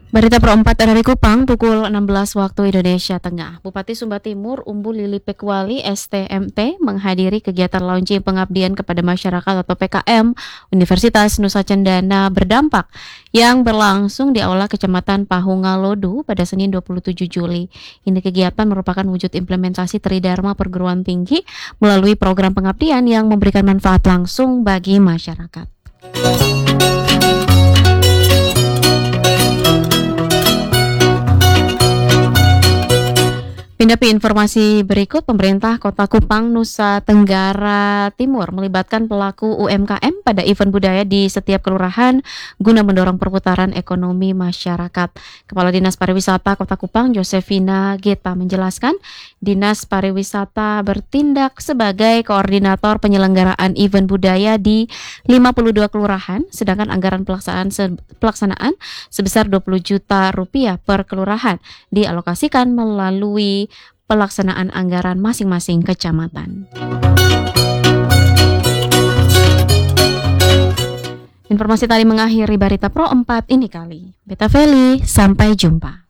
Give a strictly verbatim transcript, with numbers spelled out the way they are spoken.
Berita Pro empat dari Kupang pukul enam belas waktu Indonesia Tengah. Bupati Sumba Timur Umbu Lili Pekwali S T M T menghadiri kegiatan launching pengabdian kepada masyarakat atau P K M Universitas Nusa Cendana Berdampak yang berlangsung di Aula Kecamatan Pahungalodu pada Senin dua puluh tujuh Juli. Ini kegiatan merupakan wujud implementasi Tridharma Perguruan Tinggi melalui program pengabdian yang memberikan manfaat langsung bagi masyarakat. Pindah ke informasi berikut, pemerintah Kota Kupang, Nusa Tenggara Timur melibatkan pelaku U M K M pada event budaya di setiap kelurahan guna mendorong perputaran ekonomi masyarakat. Kepala Dinas Pariwisata Kota Kupang, Josefina Geta menjelaskan, Dinas Pariwisata bertindak sebagai koordinator penyelenggaraan event budaya di lima puluh dua kelurahan, sedangkan anggaran pelaksanaan se- pelaksanaan sebesar dua puluh juta rupiah per kelurahan dialokasikan melalui pelaksanaan anggaran masing-masing kecamatan. Informasi tadi mengakhiri Berita Pro empat ini kali. Beta Feli, sampai jumpa.